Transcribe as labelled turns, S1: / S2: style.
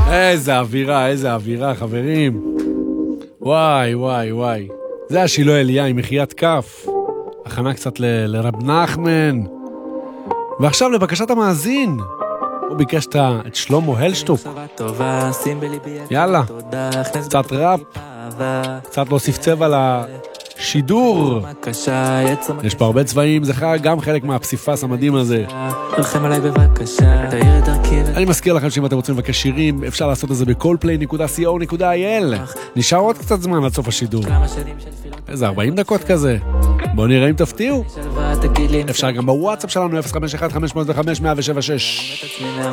S1: איזה אווירה, איזה אווירה, חברים. וואי, וואי, וואי. זה השילו אליה עם מחיית כף. הכנה קצת לרב נחמן. ועכשיו לבקשת המאזין. הוא ביקש את שלמה הלשטוק. יאללה, קצת ראפ, קצת להוסיף צבע לשידור. יש פה הרבה צבעים, זה גם חלק מהפסיפס המדהים הזה. אני מזכיר לכם שאם אתם רוצים לבקש שירים, אפשר לעשות את זה בcallplay.co.il. נשאר עוד קצת זמן עד סוף השידור. איזה 40 דקות כזה. בואו נראה אם תפתיעו. אפשר גם בוואטסאפ שלנו 051-505-176.